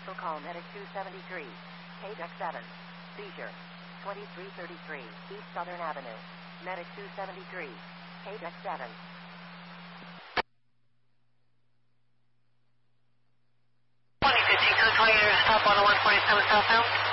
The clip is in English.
Universal call Medic 273. KDEC 7. Seizure. 2333 East Southern Avenue. Medic 273. KDEC 7. 2015 code 20, stop on the 147 southbound.